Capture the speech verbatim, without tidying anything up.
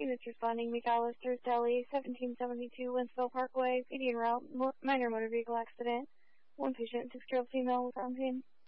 Units responding, McAllister's Deli, seventeen seventy-two Winsville Parkway, P D en route, mo minor motor vehicle accident. One patient, six-year-old female with arm pain.